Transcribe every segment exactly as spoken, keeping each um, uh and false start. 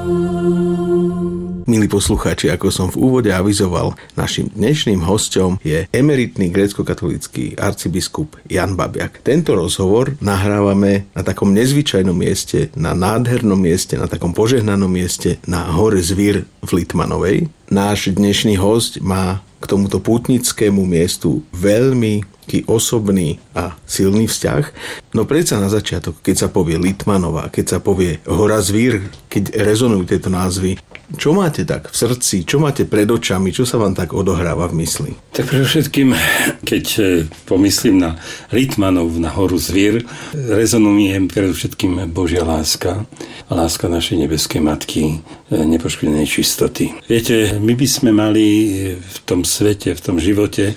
Milí poslucháči, ako som v úvode avizoval, našim dnešným hosťom je emeritný grécko-katolícky arcibiskup Ján Babiak. Tento rozhovor nahrávame na takom nezvyčajnom mieste, na nádhernom mieste, na takom požehnanom mieste na hore Zvír v Litmanovej. Náš dnešný hosť má k tomuto pútnickému miestu veľmi osobný a silný vzťah. No predsa na začiatok, keď sa povie Litmanová, keď sa povie Hora Zvír, keď rezonujú tieto názvy, čo máte tak v srdci, čo máte pred očami, čo sa vám tak odohráva v mysli? Tak predovšetkým, keď pomyslím na Litmanov, na Horu Zvír, rezonuje predovšetkým Božia láska a láska našej nebeskej Matky, nepoškvrnenej čistoty. Viete, my by sme mali v tom svete, v tom živote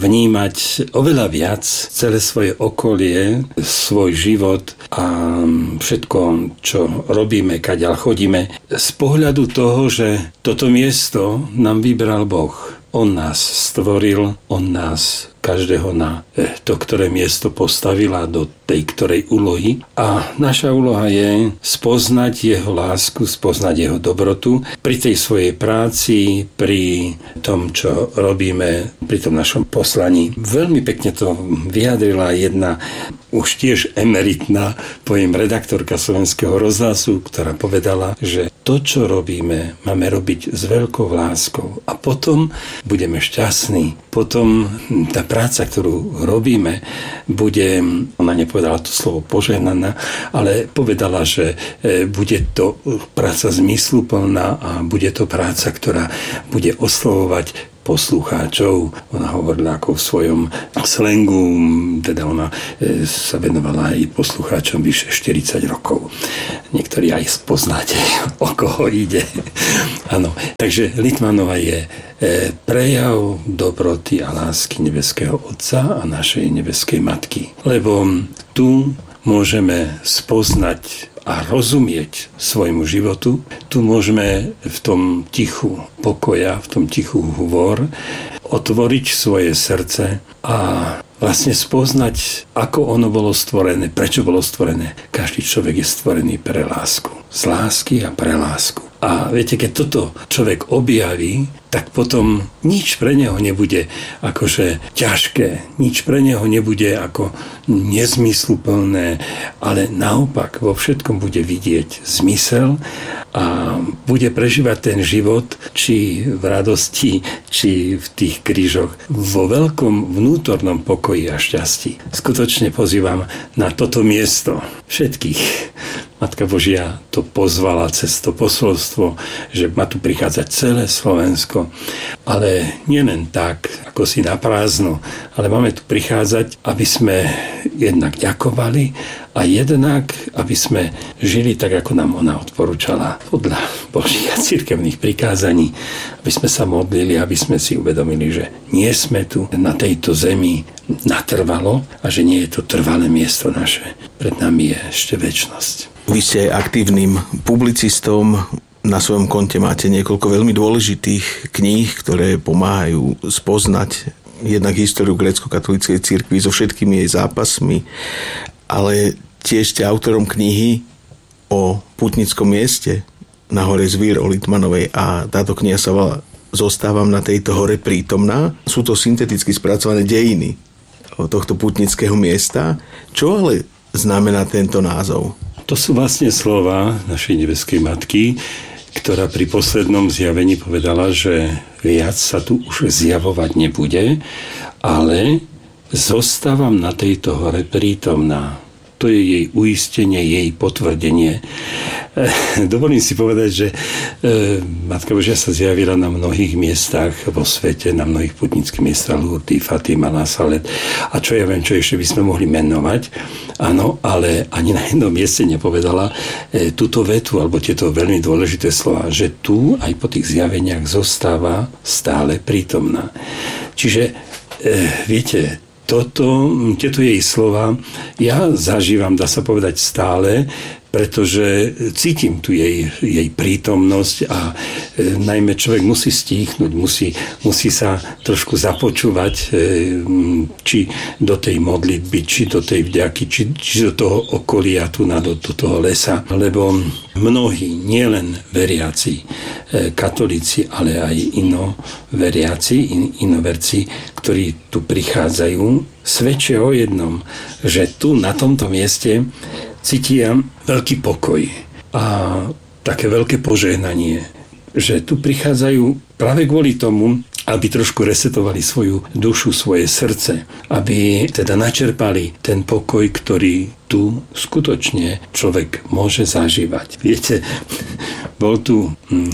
vnímať oveľa viac celé svoje okolie, svoj život a všetko, čo robíme, kaďaľ chodíme, z pohľadu toho, že toto miesto nám vybral Boh. On nás stvoril, on nás každého na to, ktoré miesto postavila do tej ktorej úlohy. A naša úloha je spoznať jeho lásku, spoznať jeho dobrotu pri tej svojej práci, pri tom, čo robíme, pri tom našom poslaní. Veľmi pekne to vyjadrila jedna už tiež emeritná, poviem, redaktorka Slovenského rozhlasu, ktorá povedala, že to, čo robíme, máme robiť s veľkou láskou. A potom budeme šťastní. Potom tá práca, ktorú robíme, bude, ona nepovedala to slovo požehnaná, ale povedala, že bude to práca zmysluplná a bude to práca, ktorá bude oslovovať poslucháčov. Ona hovorila ako v svojom slangu, teda ona sa venovala aj poslucháčom vyše štyridsať rokov. Niektorí aj spoznáte, o koho ide. Áno, takže Litmanova je prejav dobroty a lásky nebeského Otca a našej nebeskej Matky. Lebo tu môžeme spoznať a rozumieť svojmu životu. Tu môžeme v tom tichu pokoja, v tom tichu hôr otvoriť svoje srdce a vlastne spoznať, ako ono bolo stvorené, prečo bolo stvorené. Každý človek je stvorený pre lásku. Z lásky a pre lásku. A viete, keď toto človek objaví, tak potom nič pre neho nebude akože ťažké, nič pre neho nebude ako nezmysluplné, ale naopak vo všetkom bude vidieť zmysel a bude prežívať ten život, či v radosti, či v tých krížoch, vo veľkom vnútornom pokoji a šťastí. Skutočne pozývam na toto miesto všetkých. Matka Božia to pozvala cez to posolstvo, že má tu prichádzať celé Slovensko. Ale nie len tak, ako si na prázdno, ale máme tu prichádzať, aby sme jednak ďakovali a jednak, aby sme žili tak, ako nám ona odporúčala podľa Božích a cirkevných prikázaní, aby sme sa modlili, aby sme si uvedomili, že nie sme tu na tejto zemi natrvalo a že nie je to trvalé miesto naše. Pred nami je ešte večnosť. Vy ste aktívnym publicistom, na svojom konte máte niekoľko veľmi dôležitých kníh, ktoré pomáhajú spoznať jednak históriu grécko-katolíckej cirkvi so všetkými jej zápasmi, ale tiež ste autorom knihy o pútnickom mieste na hore Zvír o Litmanovej a táto kniha sa volá Zostávam na tejto hore prítomná. Sú to synteticky spracované dejiny tohto pútnického miesta. Čo ale znamená tento názov? To sú vlastne slova našej nebeskej Matky, ktorá pri poslednom zjavení povedala, že viac sa tu už zjavovať nebude, ale zostávam na tejto hore prítomná. To je jej uistenie, jej potvrdenie. Dovolím si povedať, že Matka Božia sa zjavila na mnohých miestach vo svete, na mnohých putnických miestach, Lourdes, Fatima, Nazaret a čo ja viem, čo ešte by sme mohli menovať. Áno, ale ani na jednom mieste nepovedala túto vetu, alebo tieto veľmi dôležité slova, že tu aj po tých zjaveniach zostáva stále prítomná. Čiže, viete, Toto, tieto jej slova ja zažívam, dá sa povedať stále, pretože cítim tu jej, jej prítomnosť a e, najmä človek musí stíchnuť, musí, musí sa trošku započúvať, e, či do tej modlitby, či do tej vďaky, či, či do toho okolia tu na do, do toho lesa, lebo mnohí, nielen veriaci, e, katolíci, ale aj inoveriaci, in, inoverci, ktorí tu prichádzajú, svedčia o jednom, že tu na tomto mieste cítia veľký pokoj a také veľké požehnanie, že tu prichádzajú práve kvôli tomu, aby trošku resetovali svoju dušu, svoje srdce, aby teda načerpali ten pokoj, ktorý tu skutočne človek môže zažívať. Viete, bol tu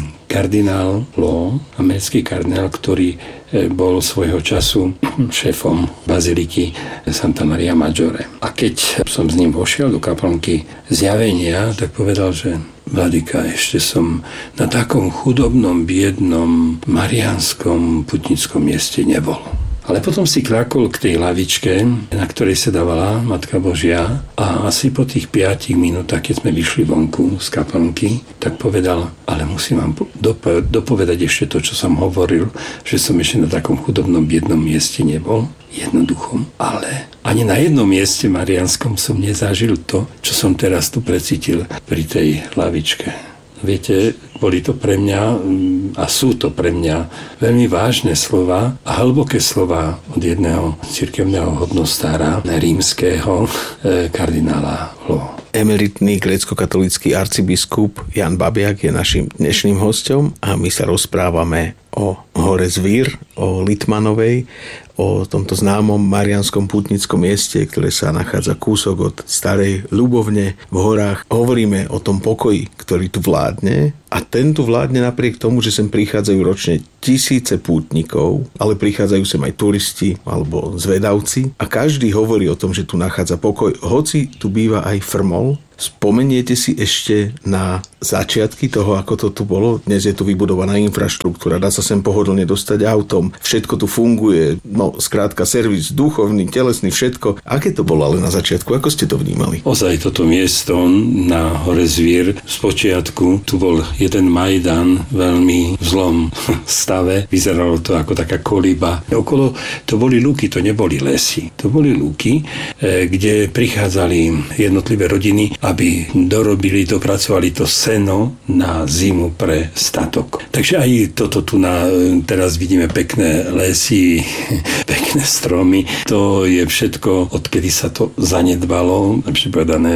kardinál Law, americký kardinál, ktorý bol svojho času šéfom baziliky Santa Maria Maggiore. A keď som s ním vošiel do kaplnky zjavenia, tak povedal, že Vladyka, ešte som na takom chudobnom, biednom, mariánskom putnickom mieste nebol. Ale potom si kľakol k tej lavičke, na ktorej sedávala Matka Božia a asi po tých piatich minútach, keď sme vyšli vonku z kaplnky, tak povedal, ale musím vám dopo- dopovedať ešte to, čo som hovoril, že som ešte na takom chudobnom, biednom mieste nebol. Jednoduchom, ale ani na jednom mieste mariánskom som nezažil to, čo som teraz tu precítil pri tej lavičke. Viete, boli to pre mňa a sú to pre mňa veľmi vážne slova a hlboké slova od jedného cirkevného hodnostára rímskeho eh, kardinála Law. Emeritný grécko-katolícky arcibiskup Jan Babiak je našim dnešným hosťom a my sa rozprávame o hore Zvír, o Litmanovej, o tomto známom mariánskom pútnickom mieste, ktoré sa nachádza kúsok od starej Ľubovne v horách. Hovoríme o tom pokoji, ktorý tu vládne a ten tu vládne napriek tomu, že sem prichádzajú ročne tisíce pútnikov, ale prichádzajú sem aj turisti alebo zvedavci a každý hovorí o tom, že tu nachádza pokoj, hoci tu býva aj frmol. Spomeniete si ešte na začiatky toho, ako to tu bolo? Dnes je tu vybudovaná infraštruktúra, dá sa sem pohodlne dostať autom, všetko tu funguje, no skrátka servis duchovný, telesný, všetko. Aké to bolo ale na začiatku? Ako ste to vnímali? Ozaj toto miesto na hore Zvír, spočiatku tu bol jeden majdan veľmi v zlom stave, vyzeralo to ako taká kolíba. Okolo to boli lúky, to neboli lesy, to boli lúky, kde prichádzali jednotlivé rodiny, aby dorobili, dopracovali to seno na zimu pre statok. Takže aj toto tu na, teraz vidíme pekné lesy, pekné stromy. To je všetko, odkedy sa to zanedbalo, lepšie povedané,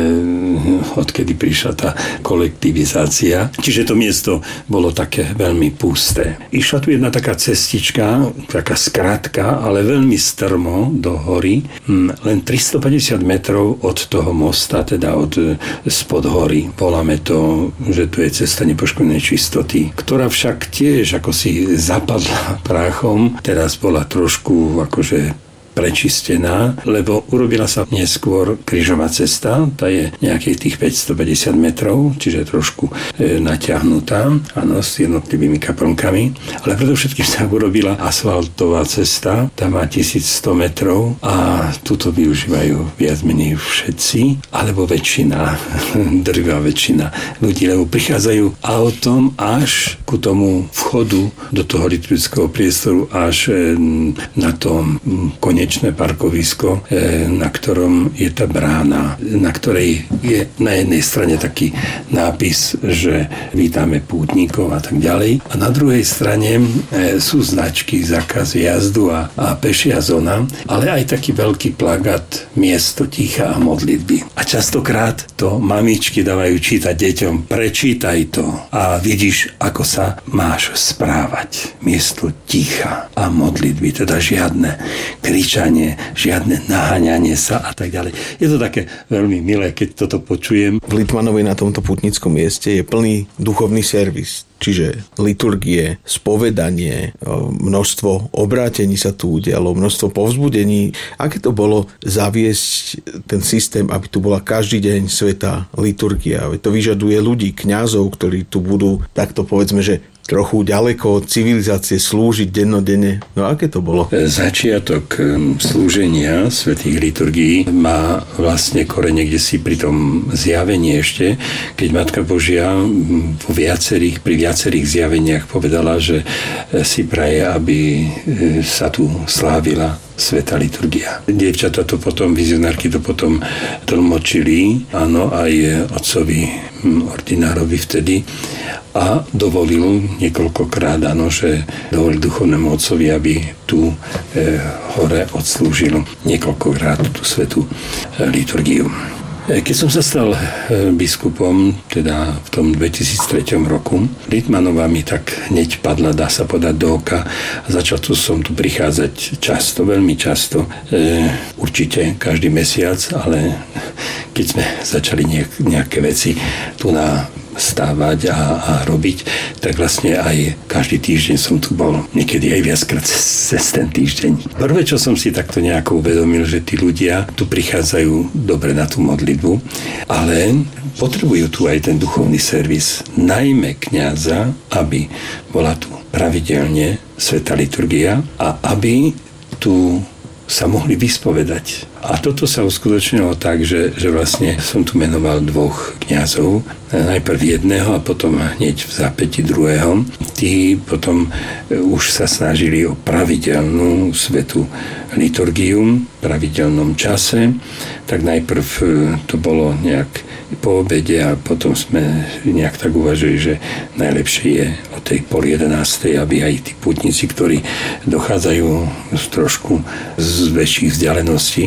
odkedy prišla tá kolektivizácia. Čiže to miesto bolo také veľmi pusté. Išla tu jedna taká cestička, taká skratka, ale veľmi strmo do hory, len tristopäťdesiat metrov od toho mosta, teda od spod hory. Voláme to, že tu je cesta nepoškodenej čistoty, ktorá však tiež ako si zapadla práchom, teraz bola trošku akože prečistená, lebo urobila sa neskôr krížová cesta, tá je nejakých tých päťstopäťdesiat metrov, čiže trošku e, natiahnutá, áno, s jednotlivými kaplnkami, ale predovšetkým sa urobila asfaltová cesta, tá má tisícsto metrov a túto využívajú viac menej všetci, alebo väčšina, drvivá väčšina ľudí, lebo prichádzajú autom až ku tomu vchodu do toho liturgického priestoru, až e, na tom koniec parkovisko, na ktorom je tá brána, na ktorej je na jednej strane taký nápis, že vítame pútnikov a tak ďalej. A na druhej strane sú značky, zákaz jazdu a, a pešia zóna, ale aj taký veľký plagát miesto ticha a modlitby. A častokrát to mamičky dávajú čítať deťom, prečítaj to a vidíš, ako sa máš správať. Miesto ticha a modlitby, teda žiadne krič, žiadne naháňanie sa a tak ďalej. Je to také veľmi milé, keď toto počujem. V Litmanovej na tomto putnickom mieste je plný duchovný servis. Čiže liturgie, spovedanie, množstvo obrátení sa tu udialo, množstvo povzbudení. Aké to bolo zaviesť ten systém, aby tu bola každý deň svätá liturgia? To vyžaduje ľudí, kňazov, ktorí tu budú, takto povedzme, že trochu ďaleko od civilizácie slúžiť dennodenne. No aké to bolo? Začiatok slúženia svätých liturgií má vlastne korene kde si pri tom zjavení ešte, keď Matka Božia vo viacerých, pri viacerých zjaveniach povedala, že si praje, aby sa tu slávila svätá liturgia. Dievčatá to potom, vizionárky to potom tlmočili, áno, aj otcovi ordinárovi vtedy a dovolil niekoľkokrát, áno, že dovolil duchovnému otcovi, aby tu e, hore odslúžil niekoľkokrát tú svätú e, liturgiu. Keď som sa stal biskupom, teda v tom dvetisíctri roku, Litmanová mi tak hneď padla, dá sa podať do oka. Začal som tu prichádzať často, veľmi často, e, určite každý mesiac, ale keď sme začali nejak, nejaké veci tu na stávať a, a robiť, tak vlastne aj každý týždeň som tu bol, niekedy aj viackrát cez, cez ten týždeň. Prvé, čo som si takto nejako uvedomil, že tí ľudia tu prichádzajú dobre na tú modlitbu, ale potrebujú tu aj ten duchovný servis, najmä kňaza, aby bola tu pravidelne svätá liturgia a aby tu sa mohli vyspovedať. A toto sa uskutočnilo tak, že, že vlastne som tu menoval dvoch kňazov, najprv jedného a potom hneď v zápäti druhého. Tí potom už sa snažili o pravidelnú svätú liturgiu v pravidelnom čase. Tak najprv to bolo nejak po obede a potom sme nejak tak uvažili, že najlepšie je o tej pol jedenástej, aby aj tí pútnici, ktorí dochádzajú z trošku z väčších vzdialeností,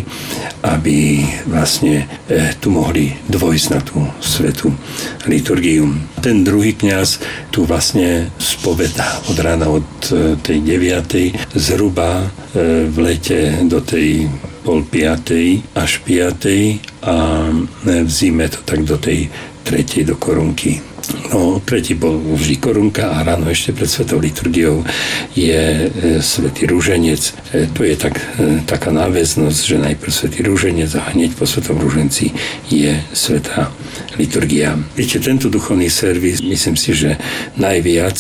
aby vlastne e, tu mohli dvojsť na tú svätú liturgiu. Ten druhý kňaz tu vlastne spovedá od rána od e, tej deviatej zhruba e, v lete do tej pol piatej až piatej a v zime to tak do tej tretej do korunky. No, tretí bol vždy korunka a ráno ešte pred svätou liturgiou je e, svätý Rúženec. E, to je tak, e, taká náväznosť, že najprv svätý Rúženec a hneď po svätom Rúženci je svätá liturgia. Viete, tento duchovný servis, myslím si, že najviac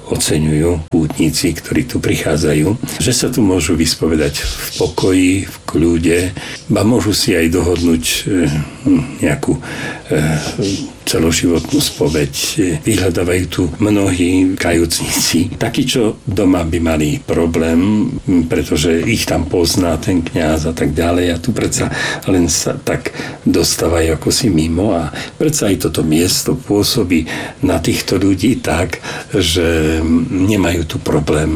oceňujú pútnici, ktorí tu prichádzajú, že sa tu môžu vyspovedať v pokoji, v kľude, ba môžu si aj dohodnúť e, nejakú e, celoživotnú spoveď. Vyhľadávajú tu mnohí kajúcnici. Takí, čo doma by mali problém, pretože ich tam pozná ten kňaz a tak ďalej a tu predsa len sa tak dostávajú ako si mimo a predsa aj toto miesto pôsobí na týchto ľudí tak, že nemajú tu problém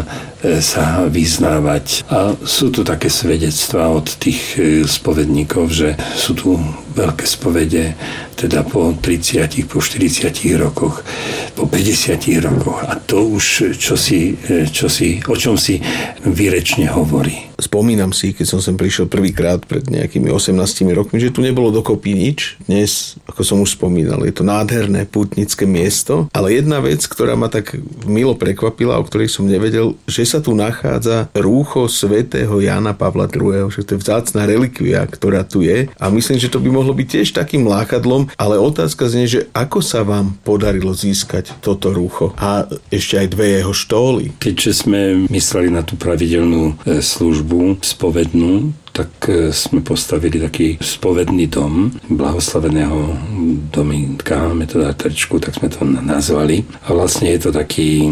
sa vyznávať. A sú tu také svedectvá od tých spovedníkov, že sú tu veľké spovede, teda po tridsiatich, po štyridsiatich rokoch, po päťdesiatich rokoch. A to už čosi, čosi, o čom si výrečne hovorí. Spomínam si, keď som sem prišiel prvýkrát pred nejakými osemnástimi rokmi, že tu nebolo dokopy nič. Dnes, ako som už spomínal, je to nádherné pútnické miesto, ale jedna vec, ktorá ma tak milo prekvapila, o ktorej som nevedel, že sa tu nachádza rúcho svätého Jána Pavla druhého., že to je vzácna relikvia, ktorá tu je a myslím, že to by mohlo byť tiež takým lákadlom, ale otázka znie, že ako sa vám podarilo získať toto rúcho a ešte aj dve jeho štóly. Keďže sme mysleli na tú pravidelnú službu spovednú, tak sme postavili taký spovedný dom blahoslaveného Dominika Metodátričku, tak sme to nazvali. A vlastne je to taký,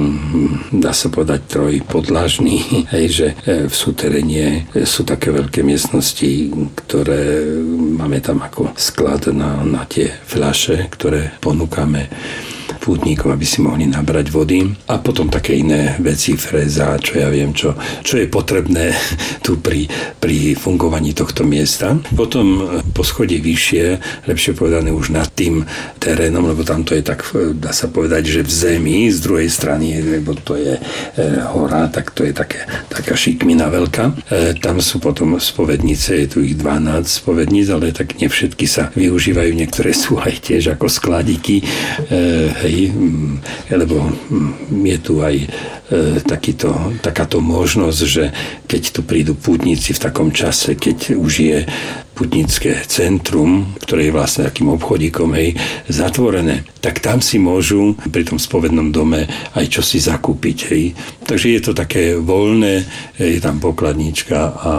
dá sa povedať, trojpodlažný, hej, že v súteréne sú také veľké miestnosti, ktoré máme tam ako sklad na, na tie fľaše, ktoré ponúkame pútnikom, aby si mohli nabrať vody a potom také iné veci, fréza, čo ja viem, čo, čo je potrebné tu pri, pri fungovaní tohto miesta. Potom po schodí vyššie, lepšie povedané už nad tým terénom, lebo tam to je tak, dá sa povedať, že v zemi, z druhej strany, lebo to je e, hora, tak to je také, taká šikmina veľká. E, tam sú potom spovednice, je tu ich dvanásť spovedníc, ale tak nie všetky sa využívajú, niektoré sú aj tiež ako skladiky, e, hej, lebo je tu aj e, takýto, takáto možnosť, že keď tu prídu pútnici v takom čase, keď už je putnické centrum, ktoré je vlastne takým obchodíkom, hej, zatvorené, tak tam si môžu pri tom spovednom dome aj čo si zakúpiť, hej. Takže je to také voľné, je tam pokladníčka a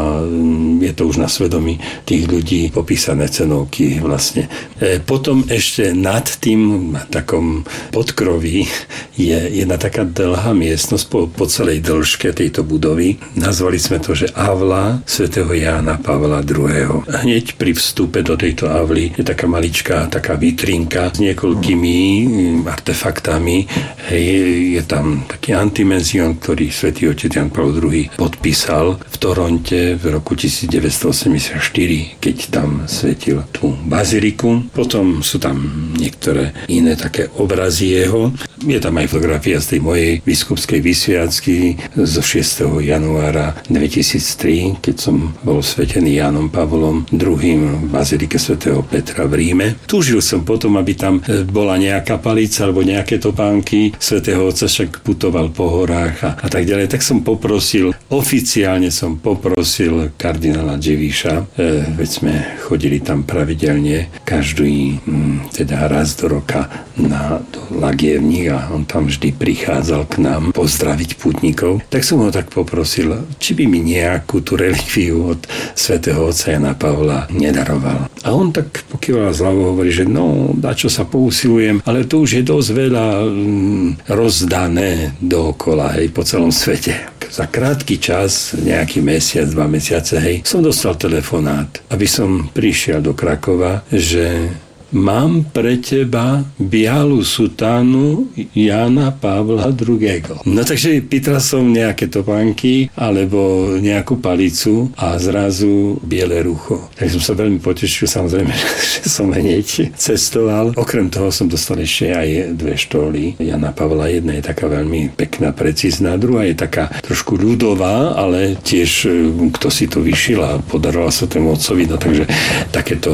je to už na svedomí tých ľudí popísané cenovky vlastne. E, potom ešte nad tým na takom podkroví je jedna taká dlhá miestnosť po, po celej dĺžke tejto budovy. Nazvali sme to, že Avla svätého Jána Pavla druhého. Hneď pri vstupe do tejto avly je taká maličká taká vitrinka s niekoľkými artefaktami. Hej, je tam taký antimenzion, ktorý svätý otec Ján Pavol druhý podpísal v Toronte v roku devätnásťstoosemdesiatštyri, keď tam svetil tú baziliku. Potom sú tam niektoré iné také obrazy jeho. Je tam aj fotografia z tej mojej biskupskej vysviacky zo šiesteho januára dvetisíctri, keď som bol svetený Jánom Pavlom druhým v bazilike svätého Petra v Ríme. Túžil som potom, aby tam bola nejaká palica alebo nejaké topánky. Svätého Otca však putoval po horách a, a tak ďalej. Tak som poprosil, oficiálne som poprosil kardinála Dževíša, e, veď sme chodili tam pravidelne každý m, teda raz do roka na Lagievník a on tam vždy prichádzal k nám pozdraviť pútnikov. Tak som ho tak poprosil, či by mi nejakú tú relikviu od svätého otca Jana Pavla nedaroval. A on tak pokýval z hlavou, hovorí, že no, dačo sa pousilujem, ale to už je dosť veľa mm, rozdané dookola, hej, po celom svete. Za krátky čas, nejaký mesiac, dva mesiace, hej, som dostal telefonát, aby som prišiel do Krakova, že mám pre teba bialu sutánu Jána Pavla druhého. No takže pýtal som nejaké topánky alebo nejakú palicu a zrazu biele rucho. Tak som sa veľmi potešil, samozrejme, že som hneď cestoval. Okrem toho som dostal ešte aj dve štóly Jána Pavla. Jedna je taká veľmi pekná, precízna, druhá je taká trošku ľudová, ale tiež kto si to vyšil a podaroval sa tému otcovi, no takže takéto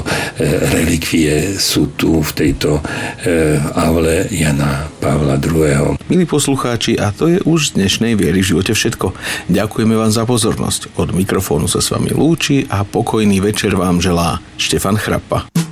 relikvie sú tu v tejto e, avle Jana Pavla druhého. Milí poslucháči, a to je už z dnešnej Viery v živote všetko. Ďakujeme vám za pozornosť. Od mikrofónu sa s vami lúči a pokojný večer vám želá Štefan Chrappa.